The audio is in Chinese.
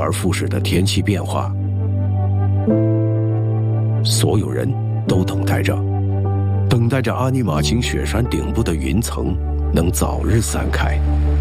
而复始的天气变化。所有人都等待着阿尼玛星雪山顶部的云层能早日散开。